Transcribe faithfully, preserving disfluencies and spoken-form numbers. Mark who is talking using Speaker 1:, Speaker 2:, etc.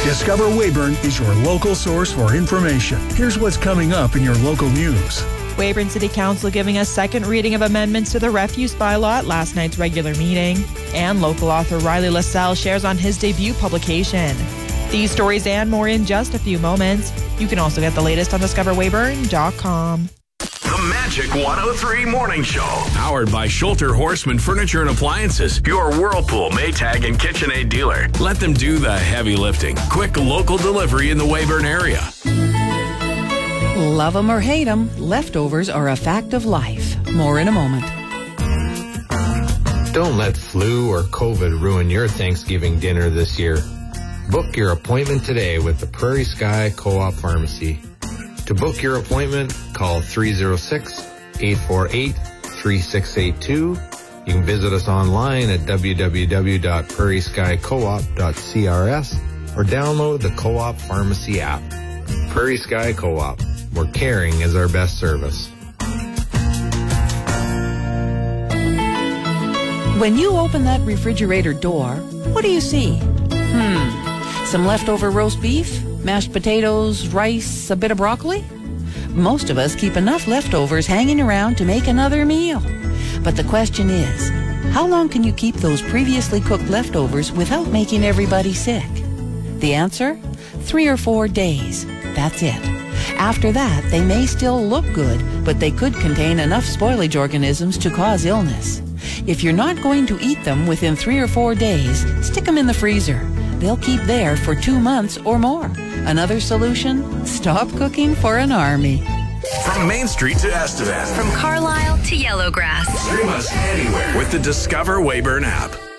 Speaker 1: Discover Weyburn is your local source for information. Here's what's coming up in your local news.
Speaker 2: Weyburn City Council giving a second reading of amendments to the refuse bylaw at last night's regular meeting. And local author Riley LaSalle shares on his debut publication. These stories and more in just a few moments. You can also get the latest on discover weyburn dot com.
Speaker 3: The Magic one oh three Morning Show. Powered by Schulter Horseman Furniture and Appliances. Your Whirlpool, Maytag, and KitchenAid dealer. Let them do the heavy lifting. Quick local delivery in the Weyburn area.
Speaker 4: Love 'em or hate 'em, leftovers are a fact of life. More in a moment.
Speaker 5: Don't let flu or COVID ruin your Thanksgiving dinner this year. Book your appointment today with the Prairie Sky Co-op Pharmacy. To book your appointment, call three oh six, eight four eight, three six eight two. You can visit us online at w w w dot prairie sky co op dot c r s or download the Co-op Pharmacy app. Prairie Sky Co-op, where caring is our best service.
Speaker 4: When you open that refrigerator door, what do you see? Hmm, some leftover roast beef? Mashed potatoes, rice, a bit of broccoli? Most of us keep enough leftovers hanging around to make another meal. But the question is, how long can you keep those previously cooked leftovers without making everybody sick? The answer? Three or four days. That's it. After that, they may still look good, but they could contain enough spoilage organisms to cause illness. If you're not going to eat them within three or four days, stick them in the freezer. They'll keep there for two months or more. Another solution? Stop cooking for an army.
Speaker 3: From Main Street to Estevan.
Speaker 6: From Carlisle to Yellowgrass.
Speaker 3: Stream us anywhere with the Discover Weyburn app.